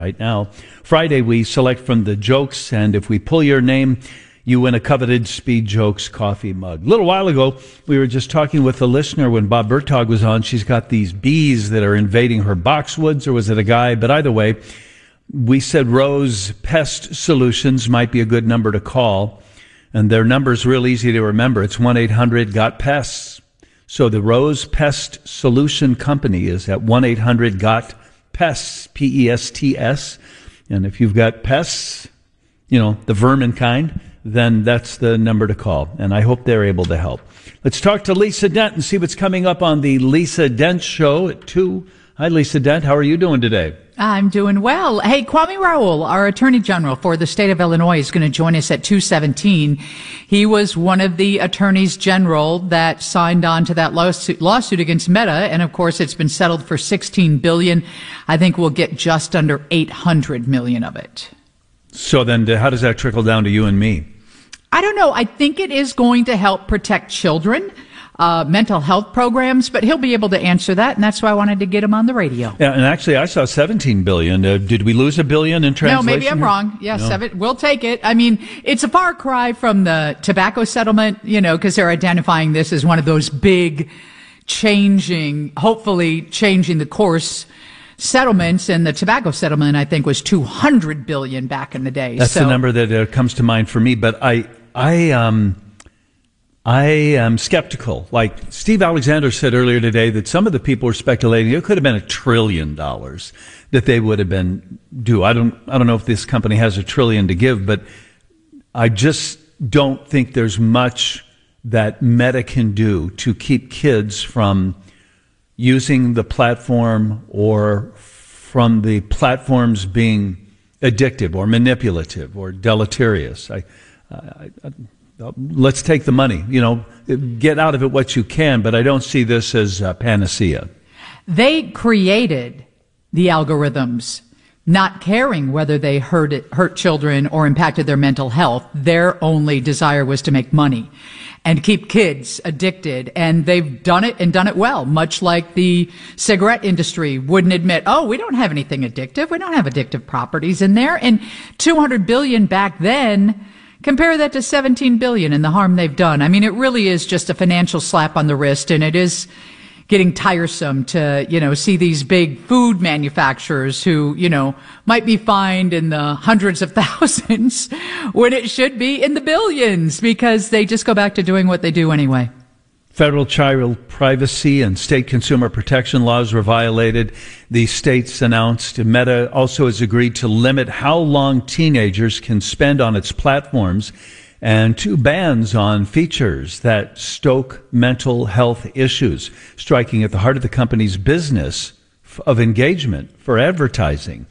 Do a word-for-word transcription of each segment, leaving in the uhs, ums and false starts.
right now. Friday, we select from the jokes, and if we pull your name, you win a coveted Speed Jokes coffee mug. A little while ago, we were just talking with a listener when Bob Bertog was on. She's got these bees that are invading her boxwoods, or was it a guy? But either way, we said Rose Pest Solutions might be a good number to call, and their number's real easy to remember. It's one eight hundred got pests. So the Rose Pest Solution Company is at one eight hundred got pests, P E S T S. And if you've got pests, you know, the vermin kind, then that's the number to call. And I hope they're able to help. Let's talk to Lisa Dent and see what's coming up on the Lisa Dent Show at two. Hi, Lisa Dent. How are you doing today? I'm doing well. Hey, Kwame Raoul, our Attorney General for the state of Illinois, is going to join us at two seventeen. He was one of the attorneys general that signed on to that lawsuit, lawsuit against Meta. And of course, it's been settled for sixteen billion dollars. I think we'll get just under eight hundred million dollars of it. So then how does that trickle down to you and me? I don't know. I think it is going to help protect children. Uh, mental health programs, but he'll be able to answer that, and that's why I wanted to get him on the radio. Yeah, and actually, I saw seventeen billion. Uh, did we lose a billion in translation? No, maybe I'm here? wrong. Yeah, no. seven. We'll take it. I mean, it's a far cry from the tobacco settlement, you know, because they're identifying this as one of those big, changing, hopefully changing the course settlements, and the tobacco settlement, I think, was two hundred billion back in the day. That's so, the number that uh, comes to mind for me. But I, I, um. I am skeptical. Like Steve Alexander said earlier today that some of the people were speculating it could have been a trillion dollars that they would have been due. I don't, I don't know if this company has a trillion to give, but I just don't think there's much that Meta can do to keep kids from using the platform or from the platforms being addictive or manipulative or deleterious. I, I, I Let's take the money, you know, get out of it what you can, but I don't see this as a panacea. They created the algorithms, not caring whether they hurt, it, hurt children or impacted their mental health. Their only desire was to make money and keep kids addicted. And they've done it and done it well, much like the cigarette industry wouldn't admit, oh, we don't have anything addictive. We don't have addictive properties in there. And two hundred billion back then, compare that to seventeen billion and the harm they've done. I mean, it really is just a financial slap on the wrist, and it is getting tiresome to, you know, see these big food manufacturers who, you know, might be fined in the hundreds of thousands when it should be in the billions because they just go back to doing what they do anyway. Federal child privacy and state consumer protection laws were violated. The states announced Meta also has agreed to limit how long teenagers can spend on its platforms and two bans on features that stoke mental health issues, striking at the heart of the company's business of engagement for advertising.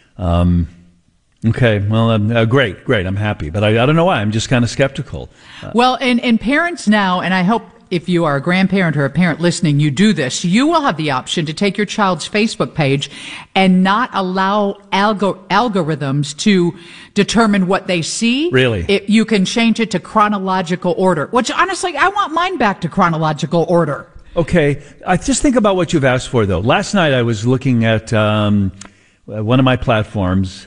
Um, okay, well, uh, great, great. I'm happy, but I, I don't know why. I'm just kind of skeptical. Uh, well, and, and parents now, and I hope if you are a grandparent or a parent listening, you do this. You will have the option to take your child's Facebook page and not allow algo- algorithms to determine what they see. Really? It, you can change it to chronological order, which honestly, I want mine back to chronological order. Okay. I just think about what you've asked for, though. Last night I was looking at um, one of my platforms,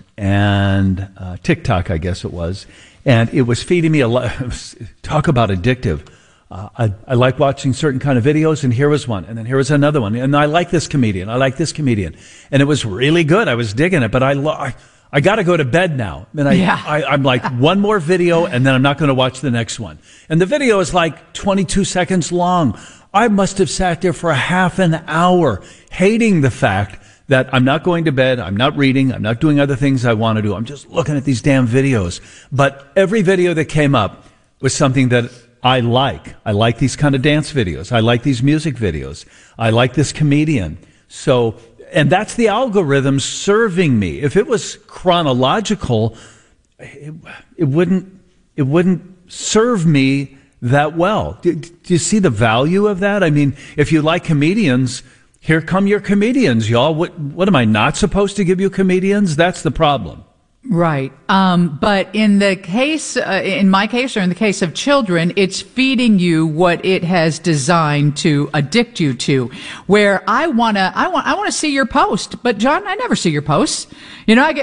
and uh, TikTok, I guess it was, and it was feeding me a lot. Talk about addictive. Uh, I, I like watching certain kind of videos, and here was one, and then here was another one, and I like this comedian, I like this comedian, and it was really good. I was digging it, but I lo- I, I got to go to bed now, and I, yeah. I I'm like one more video, and then I'm not going to watch the next one. And the video is like twenty-two seconds long. I must have sat there for a half an hour, hating the fact that I'm not going to bed, I'm not reading, I'm not doing other things I want to do. I'm just looking at these damn videos. But every video that came up was something that I like. I like these kind of dance videos. I like these music videos. I like this comedian. So, and that's the algorithm serving me. If it was chronological, it, it wouldn't, it wouldn't serve me that well. Do, do you see the value of that? I mean, if you like comedians, here come your comedians, y'all. What, what am I not supposed to give you comedians? That's the problem. Right. Um, but in the case, uh, in my case, or in the case of children, it's feeding you what it has designed to addict you to. Where I wanna, I want, I want to see your post, but John, I never see your posts. You know, I get